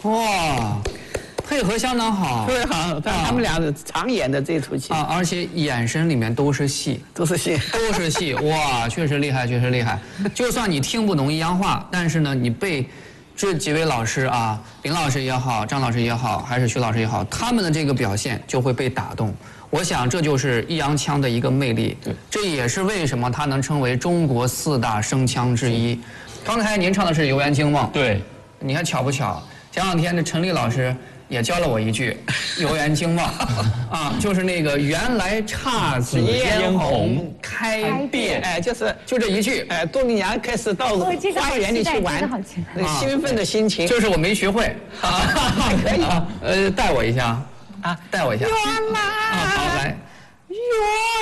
哇，配合相当好， 特别好。他们俩常演的这出戏啊，而且眼神里面都是戏， 都是戏， 都是戏。哇，确实厉害，确实厉害。就算你听不懂阴阳话，但是呢，你被这几位老师啊，林老师也好，张老师也好，还是徐老师也好，他们的这个表现就会被打动。我想这就是易烊千的一个魅力， 对， 这也是为什么他能称为中国4大声腔之一。刚才您唱的是《游园惊梦》， 对， 你看巧不巧？前两天的陈丽老师也教了我一句《游园惊梦》，啊，就是那个原来姹紫嫣红开遍， 哎，就这一句， 哎，杜丽娘开始到花园里去玩，那个兴奋的心情， 就是我没学会， 可以， 带我一下啊， 带我一下， 原来好来。 原